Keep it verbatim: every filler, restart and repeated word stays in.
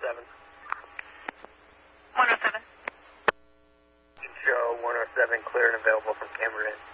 seven. one oh seven. Show one oh seven clear and available from Cameron.